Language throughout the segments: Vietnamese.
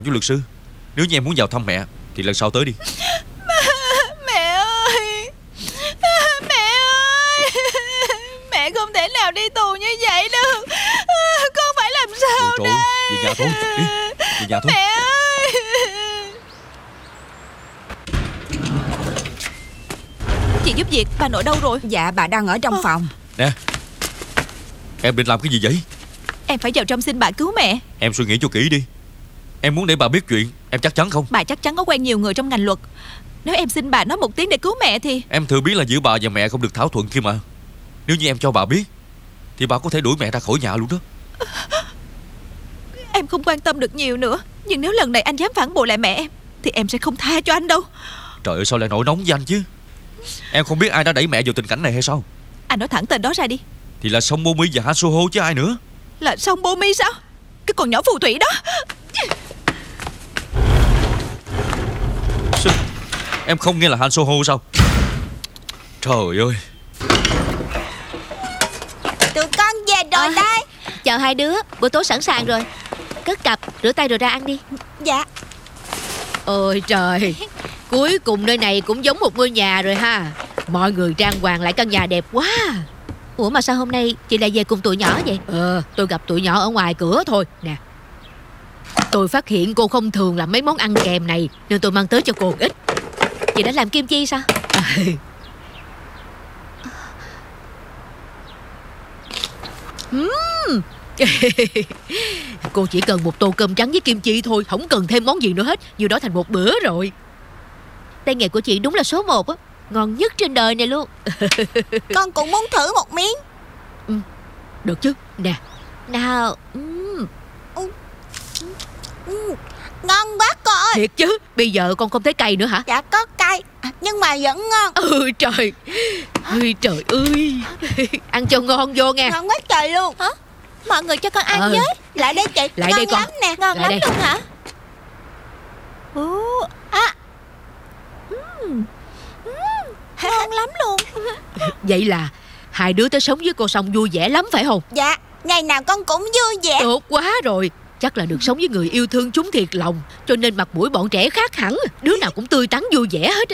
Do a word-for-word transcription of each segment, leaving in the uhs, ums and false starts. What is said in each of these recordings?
Chú luật sư, nếu như em muốn vào thăm mẹ thì lần sau tới đi. Mẹ ơi, mẹ ơi, mẹ không thể nào đi tù như vậy đâu. Con phải làm sao Trời đây? ơi, về nhà thôi, đi, về nhà thôi. Mẹ ơi. Chị giúp việc, bà nội đâu rồi? Dạ bà đang ở trong à. phòng. Nè, em định làm cái gì vậy? Em phải vào trong xin bà cứu mẹ. Em suy nghĩ cho kỹ đi. Em muốn để bà biết chuyện, em chắc chắn không? Bà chắc chắn có quen nhiều người trong ngành luật. Nếu em xin bà nói một tiếng để cứu mẹ thì... Em thừa biết là giữa bà và mẹ không được thảo thuận kia mà. Nếu như em cho bà biết thì bà có thể đuổi mẹ ra khỏi nhà luôn đó. Em không quan tâm được nhiều nữa. Nhưng nếu lần này anh dám phản bội lại mẹ em thì em sẽ không tha cho anh đâu. Trời ơi, sao lại nổi nóng với anh chứ? Em không biết ai đã đẩy mẹ vào tình cảnh này hay sao? Anh nói thẳng tên đó ra đi. Thì là Song Bomi và Han Soho chứ ai nữa. Là Song Bomi sao? Cái con nhỏ phù thủy đó. Sao? Em không nghe là Han Soho sao? Trời ơi. Tụi con về rồi à, đây. Chào hai đứa, bữa tối sẵn sàng rồi. Cất cặp, rửa tay rồi ra ăn đi. Dạ. Ôi trời, cuối cùng nơi này cũng giống một ngôi nhà rồi ha. Mọi người trang hoàng lại căn nhà đẹp quá. Ủa mà sao hôm nay chị lại về cùng tụi nhỏ vậy? Ờ, tôi gặp tụi nhỏ ở ngoài cửa thôi. Nè, tôi phát hiện cô không thường làm mấy món ăn kèm này nên tôi mang tới cho cô ít. Chị đã làm kim chi sao? uhm. Cô chỉ cần một tô cơm trắng với kim chi thôi, không cần thêm món gì nữa hết. Như đó thành một bữa rồi. Tay nghề của chị đúng là số một á, ngon nhất trên đời này luôn. Con cũng muốn thử một miếng. Ừ, được chứ. Nè, nào. uhm. Ừ, ngon quá cô ơi. Thiệt chứ, bây giờ con không thấy cay nữa hả? Dạ có cay nhưng mà vẫn ngon. Ừ trời. Ôi trời ơi. Ăn cho ngon vô nghe. Ngon quá trời luôn. Hả? Mọi người cho con ăn ờ. với. Lại đây chị. Lại ngon đây con. lắm nè. Ngon Lại lắm đây. luôn hả? Ồ, à. uhm. Uhm, ngon lắm luôn. Vậy là hai đứa tới sống với cô Song vui vẻ lắm phải không? Dạ, ngày nào con cũng vui vẻ. Tốt quá rồi. Chắc là được sống với người yêu thương chúng thiệt lòng, cho nên mặt mũi bọn trẻ khác hẳn. Đứa nào cũng tươi tắn vui vẻ hết á.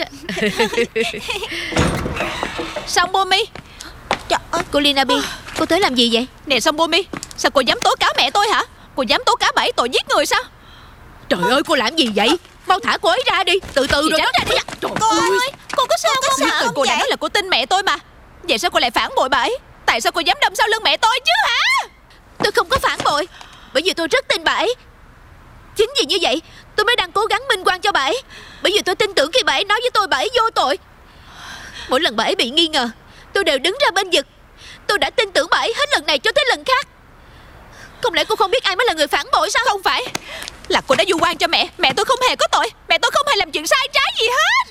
Song Bomi. Trời ơi. Cô Linabi, cô tới làm gì vậy? Nè Song Bomi, sao cô dám tố cáo mẹ tôi hả? Cô dám tố cáo bà ấy tội giết người sao? Trời ơi, cô làm gì vậy? Mau thả cô ấy ra đi. Từ từ Chị rồi tránh đó. ra đi. Trời Cô ơi. ơi, cô có sao Cô có không sao hả? không Cô đã vậy? nói là cô tin mẹ tôi mà. Vậy sao cô lại phản bội bà ấy? Tại sao cô dám đâm sau lưng mẹ tôi chứ hả? Tôi không có phản bội, bởi vì tôi rất tin bà ấy. Chính vì như vậy tôi mới đang cố gắng minh oan cho bà ấy. Bởi vì tôi tin tưởng khi bà ấy nói với tôi bà ấy vô tội. Mỗi lần bà ấy bị nghi ngờ, tôi đều đứng ra bên vực. Tôi đã tin tưởng bà ấy hết lần này cho tới lần khác. Không lẽ cô không biết ai mới là người phản bội sao? Không phải, là cô đã vu oan cho mẹ. Mẹ tôi không hề có tội. Mẹ tôi không hề làm chuyện sai trái gì hết.